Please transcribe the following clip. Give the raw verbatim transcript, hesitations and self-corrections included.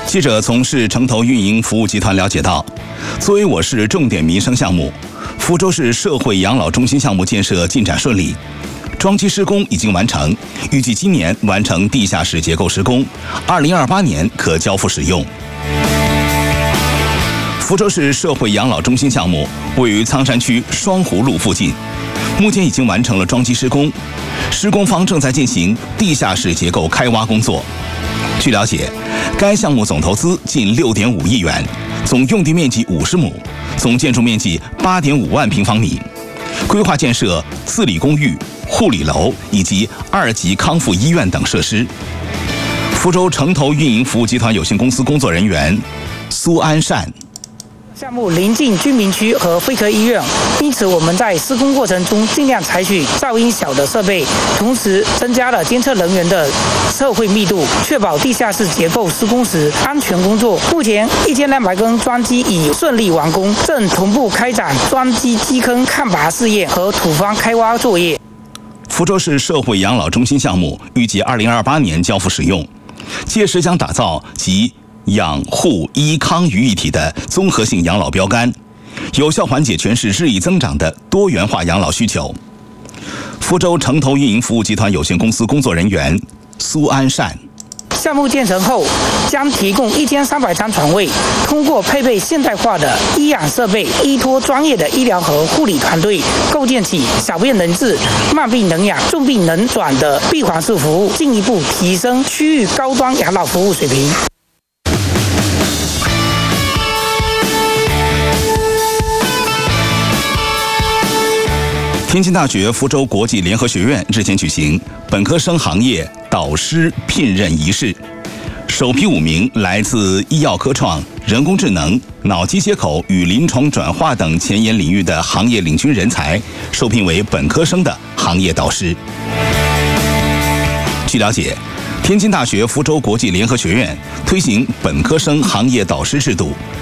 记者从市城投运营服务集团了解到，作为我市重点民生项目，福州市社会养老中心项目建设进展顺利，桩基施工已经完成，预计今年完成地下室结构施工，二零二八年可交付使用。福州市社会养老中心项目位于苍山区双湖路附近，目前已经完成了桩基施工，施工方正在进行地下室结构开挖工作。据了解，该项目总投资近六点五亿元，总用地面积五十亩，总建筑面积八点五万平方米，规划建设自理公寓、护理楼以及二级康复医院等设施。福州城投运营服务集团有限公司工作人员苏安善。 项目临近居民区和肺科医院，因此我们在施工过程中尽量采取噪音小的设备，同时增加了监测人员的测绘密度，确保地下室结构施工时安全工作。目前一千两百根桩基已顺利完工，正同步开展桩基基坑看拔试验和土方开挖作业。 福州市社会养老中心项目预计二零二八年交付使用，届时将打造集养护医康于一体的综合性养老标杆，有效缓解全市日益增长的多元化养老需求。福州城投运营服务集团有限公司工作人员苏安善。 项目建成后，将提供一千三百张床位，通过配备现代化的医养设备，依托专业的医疗和护理团队，构建起小病能治、慢病能养、重病能转的闭环式服务，进一步提升区域高端养老服务水平。 天津大学福州国际联合学院日前举行本科生行业导师聘任仪式，首批五名来自医药科创、人工智能、脑机接口与临床转化等前沿领域的行业领军人才受聘为本科生的行业导师。据了解，天津大学福州国际联合学院推行本科生行业导师制度，